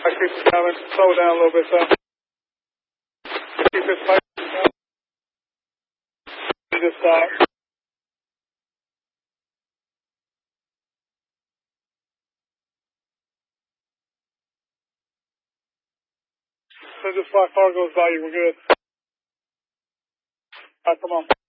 I keep driving. Slow down a little bit, so. Keep this bike down. Just stop. So just while car goes by you, we're good. Alright, come on.